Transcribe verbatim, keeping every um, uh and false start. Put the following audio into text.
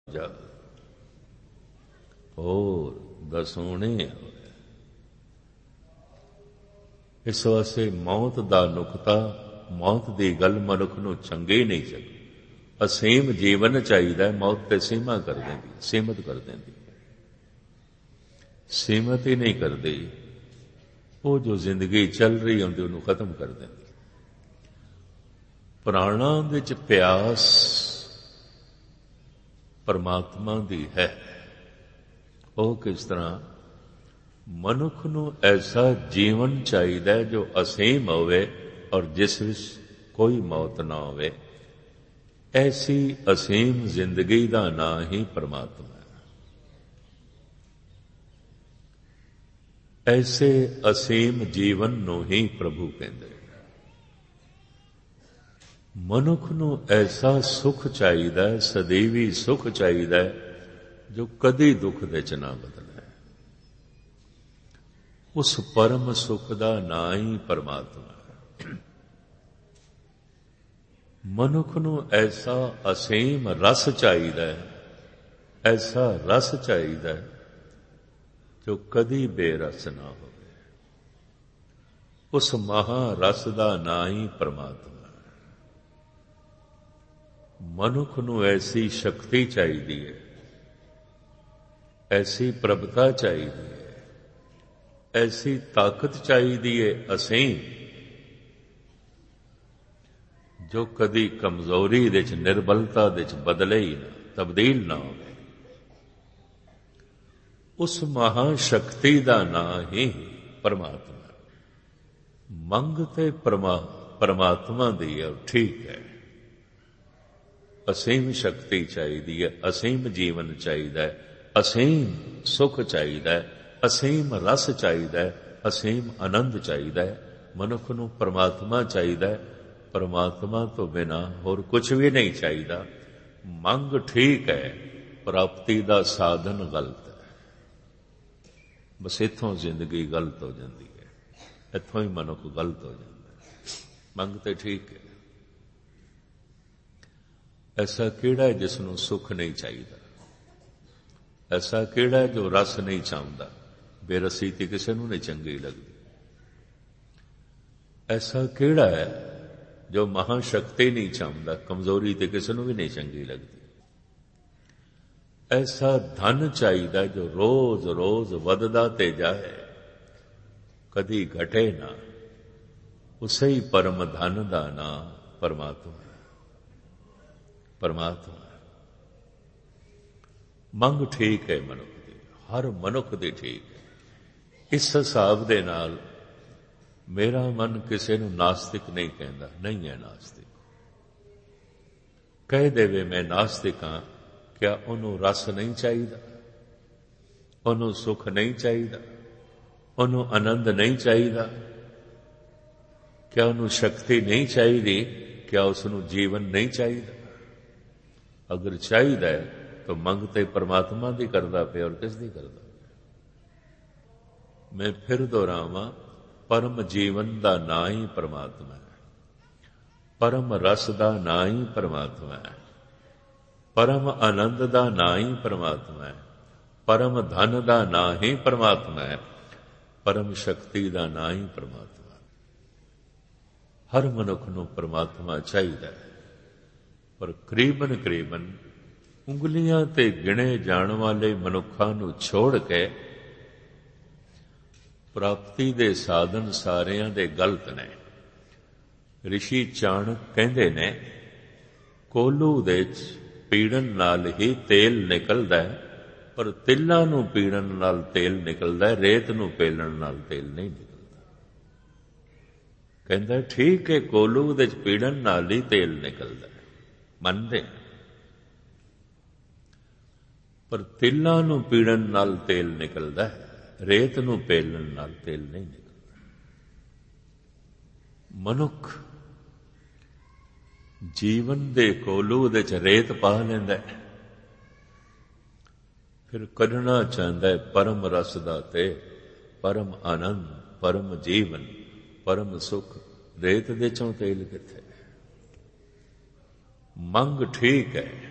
ਜਾ ਹੋਰ ਦਸੋਣੇ। ਇਸ ਵਾਸਤੇ ਮੌਤ ਦਾ ਨੁਕਤਾ, ਮੌਤ ਦੀ ਗੱਲ ਮਨੁੱਖ ਨੂੰ ਚੰਗੀ ਨਹੀਂ ਚੱਲਦੀ। ਅਸੀਮ ਜੀਵਨ ਚਾਹੀਦਾ, ਮੌਤ ਤੇ ਸੀਮਾ ਕਰ ਦਿੰਦੀ, ਸੀਮਤ ਕਰ ਦਿੰਦੀ। ਸੀਮਤ ਹੀ ਨਹੀਂ ਕਰਦੀ, ਉਹ ਜੋ ਜ਼ਿੰਦਗੀ ਚੱਲ ਰਹੀ ਹੁੰਦੀ ਉਹਨੂੰ ਖਤਮ ਕਰ ਦਿੰਦੀ। ਪ੍ਰਾਣਾਂ ਵਿੱਚ ਪਿਆਸ ਪਰਮਾਤਮਾ ਦੀ ਹੈ। ਉਹ ਕਿਸ ਤਰ੍ਹਾਂ? ਮਨੁੱਖ ਨੂੰ ਐਸਾ ਜੀਵਨ ਚਾਹੀਦਾ ਹੈ ਜੋ ਅਸੀਮ ਹੋਵੇ ਔਰ ਜਿਸ ਵਿੱਚ ਕੋਈ ਮੌਤ ਨਾ ਹੋਵੇ। ਐਸੀ ਅਸੀਮ ਜ਼ਿੰਦਗੀ ਦਾ ਨਾਂ ਹੀ ਪਰਮਾਤਮਾ ਹੈ। ਐਸੇ ਅਸੀਮ ਜੀਵਨ ਨੂੰ ਹੀ ਪ੍ਰਭੂ ਕਹਿੰਦੇ। ਮਨੁੱਖ ਨੂੰ ਐਸਾ ਸੁਖ ਚਾਹੀਦਾ ਹੈ, ਸਦੀਵੀ ਸੁਖ ਚਾਹੀਦਾ ਹੈ, ਜੋ ਕਦੀ ਦੁੱਖ ਦੇ ਚ ਨਾ ਬਦਲੇ। ਉਸ ਪਰਮ ਸੁਖ ਦਾ ਨਾਂ ਹੀ ਪਰਮਾਤਮਾ ਹੈ। ਮਨੁੱਖ ਨੂੰ ਐਸਾ ਅਸੀਮ ਰਸ ਚਾਹੀਦਾ ਹੈ, ਐਸਾ ਰਸ ਚਾਹੀਦਾ ਹੈ ਜੋ ਕਦੀ ਬੇਰਸ ਨਾ ਹੋਵੇ। ਉਸ ਮਹਾ ਰਸ ਦਾ ਨਾਂ ਹੀ ਪਰਮਾਤਮਾ ਹੈ। ਮਨੁੱਖ ਨੂੰ ਐਸੀ ਸ਼ਕਤੀ ਚਾਹੀਦੀ ਹੈ, ਐਸੀ ਪ੍ਰਭਤਾ ਚਾਹੀਦੀ ਹੈ, ਐਸੀ ਤਾਕਤ ਚਾਹੀਦੀ ਹੈ ਅਸੀਮ, ਜੋ ਕਦੀ ਕਮਜ਼ੋਰੀ ਦੇ ਚ, ਨਿਰਬਲਤਾ ਦੇ ਚ ਬਦਲੇ ਹੀ ਨਾ, ਤਬਦੀਲ ਨਾ ਹੋਵੇ। ਉਸ ਮਹਾ ਸ਼ਕਤੀ ਦਾ ਨਾਂ ਹੀ ਪਰਮਾਤਮਾ। ਮੰਗ ਤੇ ਪਰਮਾ ਪਰਮਾਤਮਾ ਦੀ ਹੈ, ਠੀਕ ਹੈ। ਅਸੀਮ ਸ਼ਕਤੀ ਚਾਹੀਦੀ ਹੈ, ਅਸੀਮ ਜੀਵਨ ਚਾਹੀਦਾ ਹੈ, ਅਸੀਮ ਸੁਖ ਚਾਹੀਦਾ ਹੈ, ਅਸੀਮ ਰਸ ਚਾਹੀਦਾ ਹੈ, ਅਸੀਮ ਆਨੰਦ ਚਾਹੀਦਾ ਹੈ। ਮਨੁੱਖ ਨੂੰ ਪਰਮਾਤਮਾ ਚਾਹੀਦਾ ਹੈ। ਪਰਮਾਤਮਾ ਤੋਂ ਬਿਨਾਂ ਹੋਰ ਕੁਝ ਵੀ ਨਹੀਂ ਚਾਹੀਦਾ। ਮੰਗ ਠੀਕ ਹੈ, ਪ੍ਰਾਪਤੀ ਦਾ ਸਾਧਨ ਗਲਤ ਹੈ। ਬਸ ਇੱਥੋਂ ਜ਼ਿੰਦਗੀ ਗਲਤ ਹੋ ਜਾਂਦੀ ਹੈ, ਇੱਥੋਂ ਹੀ ਮਨੁੱਖ ਗਲਤ ਹੋ ਜਾਂਦਾ ਹੈ। ਮੰਗ ਤੇ ਠੀਕ ਹੈ। ਐਸਾ ਕਿਹੜਾ ਹੈ ਜਿਸ ਨੂੰ ਸੁੱਖ ਨਹੀਂ ਚਾਹੀਦਾ? ਐਸਾ ਕਿਹੜਾ ਹੈ ਜੋ ਰਸ ਨਹੀਂ ਚਾਹੁੰਦਾ? ਬੇਰਸੀ ਤੇ ਕਿਸੇ ਨੂੰ ਨਹੀਂ ਚੰਗੀ ਲੱਗਦੀ। ਐਸਾ ਕਿਹੜਾ ਹੈ ਜੋ ਮਹਾ ਸ਼ਕਤੀ ਨਹੀਂ ਚਾਹੁੰਦਾ? ਕਮਜ਼ੋਰੀ ਤੇ ਕਿਸੇ ਨੂੰ ਵੀ ਨਹੀਂ ਚੰਗੀ ਲੱਗਦੀ। ਐਸਾ ਧਨ ਚਾਹੀਦਾ ਜੋ ਰੋਜ਼ ਰੋਜ਼ ਵੱਧਦਾ ਤੇ ਜਾਏ, ਕਦੀ ਘਟੇ ਨਾ। ਉਸੇ ਹੀ ਪਰਮ ਧਨ ਦਾ ਨਾਮ ਪਰਮਾਤਮਾ ਹੈ। ਪਰਮਾਤਮਾ ਮੰਗ ਠੀਕ ਹੈ ਮਨੁੱਖ ਦੀ, ਹਰ ਮਨੁੱਖ ਦੀ ਠੀਕ ਹੈ। ਇਸ ਹਿਸਾਬ ਦੇ ਨਾਲ ਮੇਰਾ ਮਨ ਕਿਸੇ ਨੂੰ ਨਾਸਤਿਕ ਨਹੀਂ ਕਹਿੰਦਾ, ਨਹੀਂ ਹੈ ਨਾਸਤਿਕ। ਕਹਿ ਦੇਵੇ ਮੈਂ ਨਾਸਤਿਕ ਹਾਂ, ਕਿਆ ਉਹਨੂੰ ਰਸ ਨਹੀਂ ਚਾਹੀਦਾ? ਉਹਨੂੰ ਸੁਖ ਨਹੀਂ ਚਾਹੀਦਾ? ਉਹਨੂੰ ਆਨੰਦ ਨਹੀਂ ਚਾਹੀਦਾ? ਕਿਆ ਉਹਨੂੰ ਸ਼ਕਤੀ ਨਹੀਂ ਚਾਹੀਦੀ? ਕਿਆ ਉਸ ਨੂੰ ਜੀਵਨ ਨਹੀਂ ਚਾਹੀਦਾ? ਅਗਰ ਚਾਹੀਦਾ ਹੈ ਤਾਂ ਮੰਗ ਤੇ ਪਰਮਾਤਮਾ ਦੀ ਕਰਦਾ ਪਿਆ, ਔਰ ਕਿਸ ਦੀ ਕਰਦਾ? ਮੈਂ ਫਿਰ ਦੁਹਰਾਵਾਂ, ਪਰਮ ਜੀਵਨ ਦਾ ਨਾਂ ਹੀ ਪਰਮਾਤਮਾ ਹੈ। ਪਰਮ ਰਸ ਦਾ ਨਾਂ ਹੀ ਪਰਮਾਤਮਾ ਹੈ। ਪਰਮ ਆਨੰਦ ਦਾ ਨਾਂ ਹੀ ਪਰਮਾਤਮਾ ਹੈ। ਪਰਮ ਧਨ ਦਾ ਨਾਂ ਹੀ ਪਰਮਾਤਮਾ ਹੈ। ਪਰਮ ਸ਼ਕਤੀ ਦਾ ਨਾਂ ਹੀ ਪਰਮਾਤਮਾ ਹੈ। ਹਰ ਮਨੁੱਖ ਨੂੰ ਪਰਮਾਤਮਾ ਚਾਹੀਦਾ ਹੈ, ਪਰ ਕਰੀਬਨ ਕਰੀਬਨ ਉਂਗਲੀਆਂ ਤੇ ਗਿਣੇ ਜਾਣ ਵਾਲੇ ਮਨੁੱਖਾਂ ਨੂੰ ਛੋੜ ਕੇ ਪ੍ਰਾਪਤੀ ਦੇ ਸਾਧਨ ਸਾਰਿਆਂ ਦੇ ਗਲਤ ਨੇ। ਰਿਸ਼ੀ ਚਾਣਕ ਕਹਿੰਦੇ ਨੇ, ਕੋਲੂ ਦੇ ਚ ਪੀੜਨ ਨਾਲ ਹੀ ਤੇਲ ਨਿਕਲਦਾ ਹੈ, ਪਰ ਤਿਲਾਂ ਨੂੰ ਪੀੜਨ ਨਾਲ ਤੇਲ ਨਿਕਲਦਾ ਹੈ, ਰੇਤ ਨੂੰ ਪੇਲਣ ਨਾਲ ਤੇਲ ਨਹੀਂ ਨਿਕਲਦਾ। ਕਹਿੰਦਾ ਠੀਕ ਹੈ, ਕੋਲੂ ਦੇ ਚ ਪੀੜਨ ਨਾਲ ਹੀ ਤੇਲ ਨਿਕਲਦਾ ਹੈ, ਮੰਨਦੇ, ਪਰ ਤਿਲਾਂ ਨੂੰ ਪੀੜਨ ਨਾਲ ਤੇਲ ਨਿਕਲਦਾ ਹੈ, ਰੇਤ ਨੂੰ ਪੇਲਣ ਨਾਲ ਤੇਲ ਨਹੀਂ ਨਿਕਲਦਾ। ਮਨੁੱਖ ਜੀਵਨ ਦੇ ਕੋਲੂ ਦੇ ਚ ਰੇਤ ਪਾ ਲੈਂਦਾ, ਫਿਰ ਕੱਢਣਾ ਚਾਹੁੰਦਾ ਹੈ ਪਰਮ ਰਸ ਦਾ ਤੇਲ, ਪਰਮ ਆਨੰਦ, ਪਰਮ ਜੀਵਨ, ਪਰਮ ਸੁਖ। ਰੇਤ ਦੇ ਚੋਂ ਤੇਲ ਕਿੱਥੇ? ਮੰਗ ਠੀਕ ਹੈ,